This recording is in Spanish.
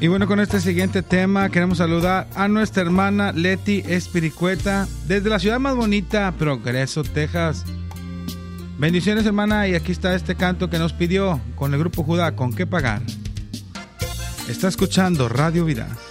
Y bueno, con este siguiente tema queremos saludar a nuestra hermana Leti Espiricueta desde la ciudad más bonita, Progreso, Texas. Bendiciones, hermana, y aquí está este canto que nos pidió con el grupo Judá, ¿Con qué pagar? Está escuchando Radio Vida.